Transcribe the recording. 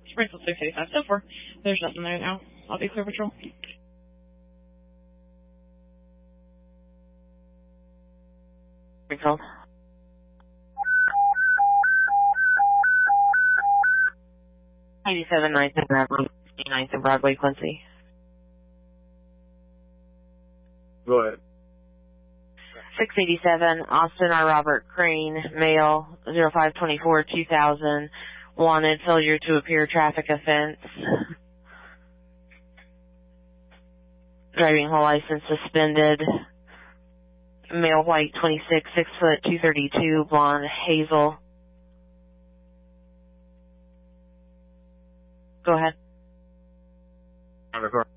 Springfield 685. So far, there's nothing there now. I'll be clear patrol. Springfield. 87 9th and Broadway, 69th and Broadway, Quincy. Go ahead. 687, Austin R. Robert Crane, male, 0524-2000, wanted failure to appear traffic offense. Driving whole license suspended. Male, white, 26, 6 foot, 232, blonde, hazel. Go ahead. On the car.